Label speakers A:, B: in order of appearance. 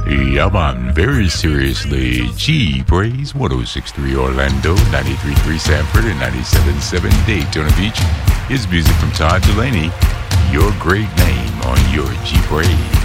A: Yeah, man, very seriously. G Praise 1063 Orlando, 93.3 Sanford, and 97.7 Daytona Beach is music from Todd Dulaney. Your great name on your G Praise.